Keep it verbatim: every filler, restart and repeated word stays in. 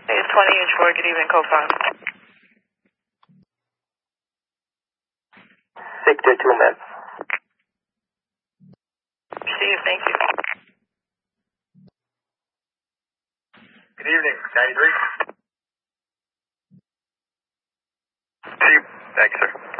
Hey, it's twenty inch four. Good evening, co-pilot. Victor two men. See you, thank you. Good evening, ninety-three. See you. Thanks, sir.